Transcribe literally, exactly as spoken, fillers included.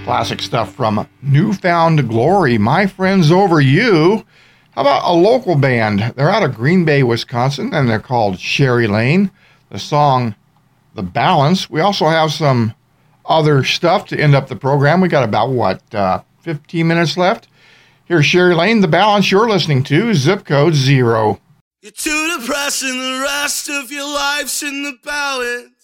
Classic stuff from Newfound Glory, My Friends Over You. How about a local band? They're out of Green Bay, Wisconsin, and they're called Sherry Lane. The song, The Balance. We also have some other stuff to end up the program. We got about, what, uh, fifteen minutes left? Here's Sherry Lane, The Balance. You're listening to Zip Code Zero. You're too depressed and the rest of your life's in the balance.